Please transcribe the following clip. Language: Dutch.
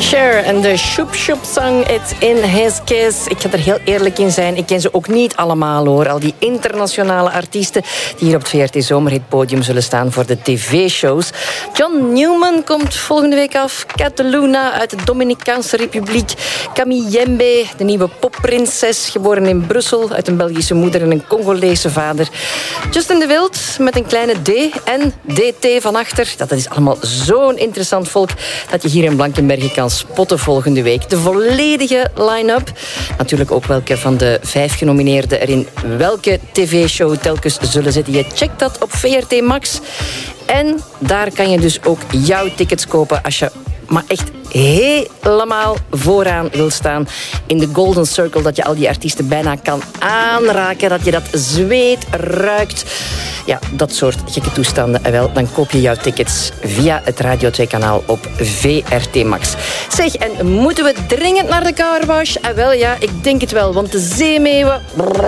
Cher en de Shoop Shoop Song, It's in His Kiss. Ik ga er heel eerlijk in zijn, ik ken ze ook niet allemaal hoor. Al die internationale artiesten die hier op het VRT Zomerhitpodium zullen staan voor de tv-shows. John Newman komt volgende week af. Cataluna uit de Dominicaanse Republiek. Camille Jembe, de nieuwe popprinses, geboren in Brussel uit een Belgische moeder en een Congolese vader. Justin de Wild met een kleine D en DT van achter. Dat is allemaal zo'n interessant volk dat je hier in Blankenberge kan spotten volgende week. De volledige line-up. Natuurlijk ook welke van de 5 genomineerden er in welke tv-show telkens zullen zitten. Je checkt dat op VRT Max. En daar kan je dus ook jouw tickets kopen als je maar echt helemaal vooraan wil staan. In de Golden Circle, dat je al die artiesten bijna kan aanraken. Dat je dat zweet ruikt. Ja, dat soort gekke toestanden. En wel, dan koop je jouw tickets via het Radio 2-kanaal op VRT Max. Zeg, en moeten we dringend naar de carwash? Wel ja, ik denk het wel, want de zeemeeuwen